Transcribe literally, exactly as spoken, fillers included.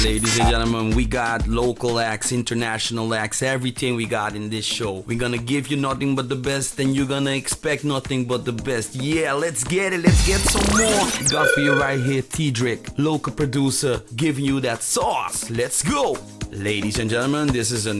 Ladies and gentlemen, we got local acts, international acts, everything we got in this show. We're gonna give you nothing but the best, and you're gonna expect nothing but the best. Yeah, let's get it, let's get some more. We got for you right here, T-Drick, local producer, giving you that sauce. Let's go. Ladies and gentlemen, this is a